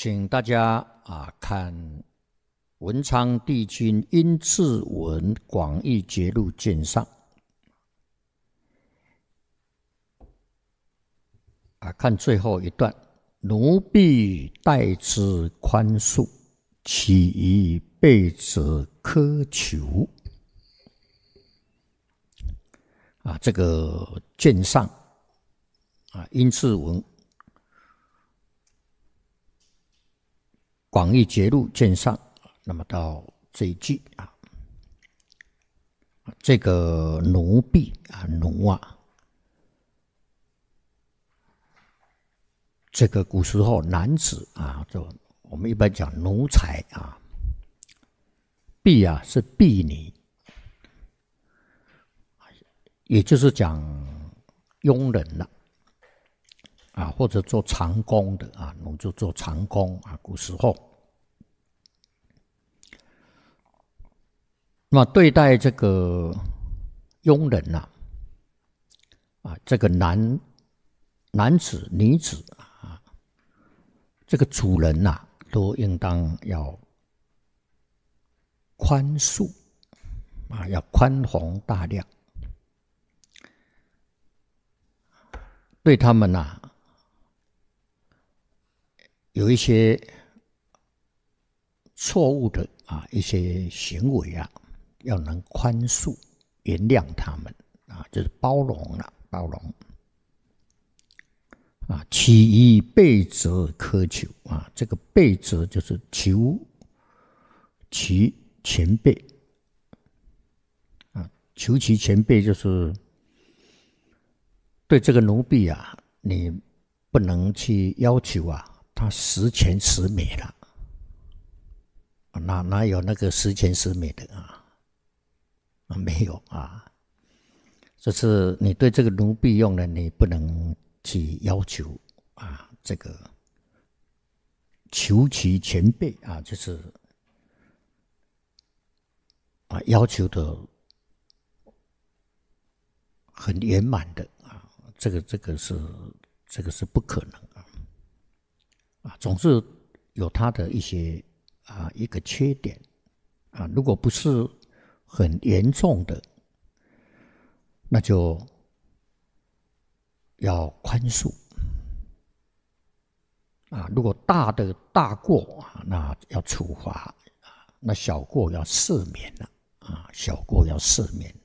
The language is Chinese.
请大家看文昌帝君殷志文广义节录卷上看最后一段，奴婢待之宽恕，岂以备者苛求。这个卷上殷志文广义节录卷上，那么到这一句这个奴婢奴这个古时候男子就我们一般讲奴才婢是婢女，也就是讲佣人了或者做长工的奴就做长工古时候，那么对待这个佣人这个男子女子这个主人都应当要宽恕要宽宏大量，对他们有一些错误的一些行为要能宽恕原谅他们就是包容岂以备则苛求这个备则就是求其前辈求其前辈就是对这个奴婢你不能去要求他十全十美了，哪有那个十全十美的没有就是你对这个奴婢用的，你不能去要求这个求其前辈就是要求的很圆满的这个是不可能总是有它的一些一个缺点如果不是很严重的，那就要宽恕如果大过那要处罚那小过要赦免小过要赦免